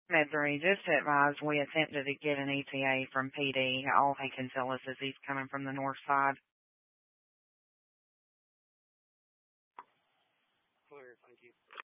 Med 3, just to advise, we attempted to get an ETA from PD. All he can tell us is he's coming from the north side. Clear, thank you.